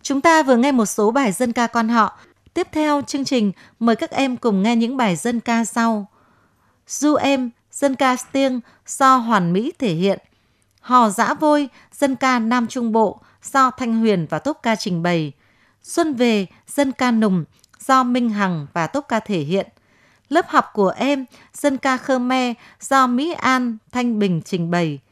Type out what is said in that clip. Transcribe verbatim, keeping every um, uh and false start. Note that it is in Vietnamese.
Chúng ta vừa nghe một số bài dân ca quan họ. Tiếp theo chương trình, mời các em cùng nghe những bài dân ca sau. Du Em, dân ca Stiêng do Hoàn Mỹ thể hiện. Hò Dã Vôi, dân ca Nam Trung Bộ do Thanh Huyền và tốp ca trình bày. Xuân Về, dân ca Nùng do Minh Hằng và tốp ca thể hiện. Lớp học của em, dân ca Khmer do Mỹ An, Thanh Bình trình bày.